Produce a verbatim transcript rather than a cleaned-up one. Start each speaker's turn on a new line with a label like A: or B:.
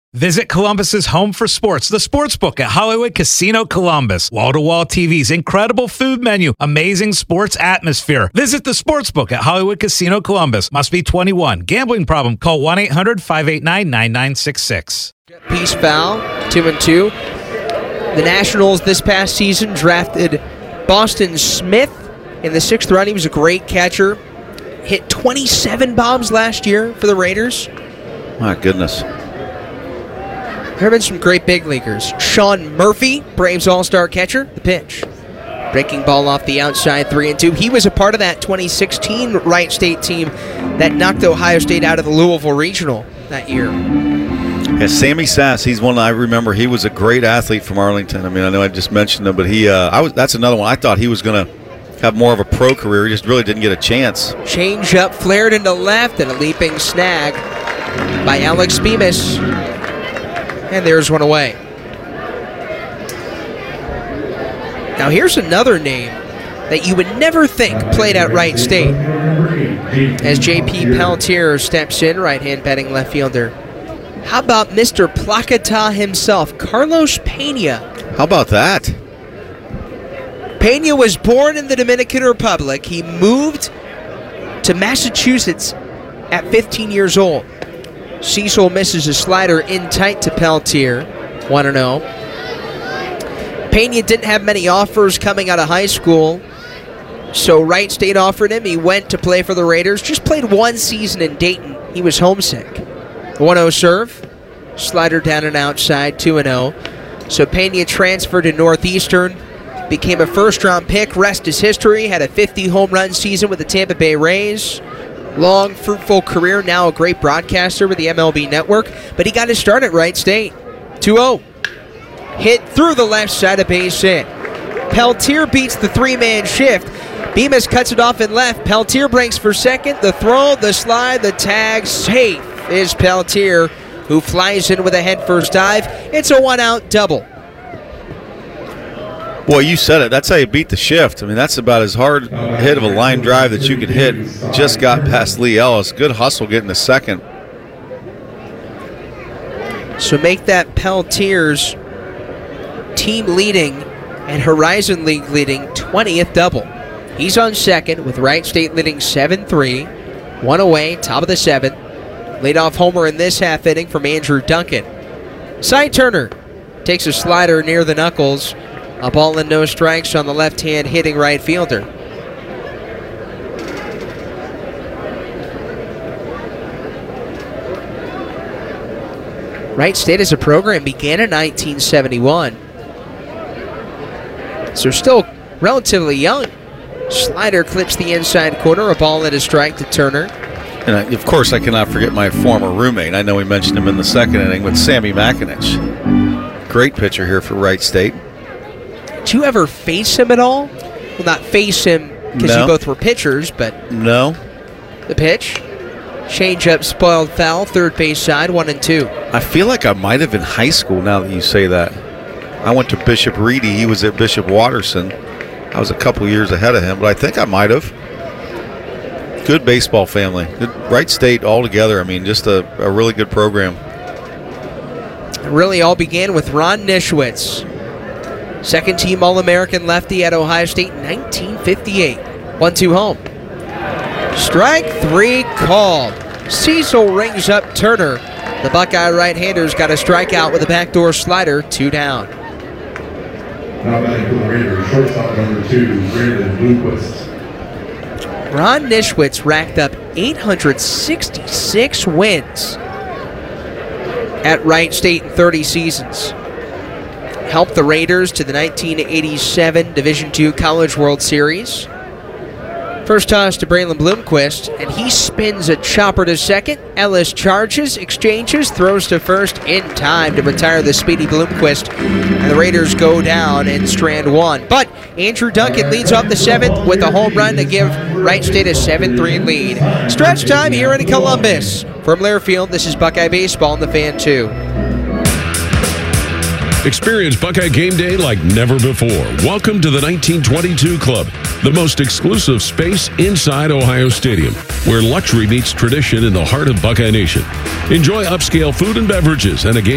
A: Visit Columbus's home for sports, the Sportsbook at Hollywood Casino Columbus. Wall-to-wall T Vs, incredible food menu, amazing sports atmosphere. Visit the Sportsbook at Hollywood Casino Columbus. Must be twenty-one. Gambling problem? Call one eight hundred five eight nine nine nine six six.
B: Piece foul, two and two. The Nationals this past season drafted Boston Smith in the sixth round. He was a great catcher. Hit twenty-seven bombs last year for the Raiders.
C: My goodness.
B: There have been some great big leaguers. Sean Murphy, Braves all-star catcher, the pitch. Breaking ball off the outside, three and two. He was a part of that twenty sixteen Wright State team that knocked Ohio State out of the Louisville Regional that year.
C: Yeah, Sammy Sass, he's one I remember. He was a great athlete from Arlington. I mean, I know I just mentioned him, but he, uh, I was that's another one. I thought he was going to have more of a pro career. He just really didn't get a chance.
B: Change up, flared into left, and a leaping snag by Alex Bemis. And there's one away. Now here's another name that you would never think played at Wright State. As J P Pelletier steps in, right-hand batting left fielder. How about Mister Placata himself, Carlos Pena?
C: How about that?
B: Pena was born in the Dominican Republic. He moved to Massachusetts at fifteen years old. Cecil misses a slider in tight to Pelletier, one and oh. Pena didn't have many offers coming out of high school, so Wright State offered him. He went to play for the Raiders, just played one season in Dayton. He was homesick. one oh serve, slider down and outside, two and oh. So Pena transferred to Northeastern, became a first-round pick, rest is history, had a fifty home run season with the Tampa Bay Rays. Long, fruitful career, now a great broadcaster with the M L B Network, but he got his start at Wright State. two oh. Hit through the left side of base hit. Pelletier beats the three-man shift. Bemis cuts it off in left. Pelletier breaks for second. The throw, the slide, the tag, safe is Pelletier, who flies in with a head-first dive. It's a one-out double.
C: Boy, you said it. That's how you beat the shift. I mean, that's about as hard hit of a line drive that you could hit. Just got past Lee Ellis. Good hustle getting the second.
B: So make that Pelletier's team leading and Horizon League leading twentieth double. He's on second with Wright State leading seven three. One away, top of the seventh. Leadoff homer in this half inning from Andrew Duncan. Cy Turner takes a slider near the knuckles. A ball and no strikes on the left-hand hitting right fielder. Wright State as a program began in nineteen seventy-one. So still relatively young. Slider clips the inside corner. A ball and a strike to Turner.
C: And I, of course, I cannot forget my former roommate. I know we mentioned him in the second inning, but Sammy Makinich. Great pitcher here for Wright State.
B: Did you ever face him at all? Well, not face him because
C: No.
B: you both were pitchers, but
C: No.
B: the pitch. Change up, spoiled foul, third base side, one and two.
C: I feel like I might have in high school now that you say that. I went to Bishop Reedy. He was at Bishop Watterson. I was a couple years ahead of him, but I think I might have. Good baseball family. Good Wright State altogether. I mean, just a, a really good program.
B: It really all began with Ron Nischwitz. Second team All-American lefty at Ohio State in nineteen fifty-eight. one two home. Strike three called. Cecil rings up Turner. The Buckeye right-hander's got a strikeout with a backdoor slider, two down.
D: Now batting for the Raiders, shortstop number two, Brandon Bluequist.
B: Ron Nischwitz racked up eight hundred sixty-six wins at Wright State in thirty seasons. Helped the Raiders to the nineteen eighty-seven Division two College World Series. First toss to Braylon Bloomquist, and he spins a chopper to second. Ellis charges, exchanges, throws to first in time to retire the speedy Bloomquist. And the Raiders go down in strand one. But Andrew Duncan leads off the seventh with a home run to give Wright State a seven three lead. Stretch time here in Columbus. From Learfield, this is Buckeye Baseball on the Fan two.
E: Experience Buckeye Game Day like never before. Welcome to the nineteen twenty-two Club, the most exclusive space inside Ohio Stadium, where luxury meets tradition in the heart of Buckeye Nation. Enjoy upscale food and beverages and a game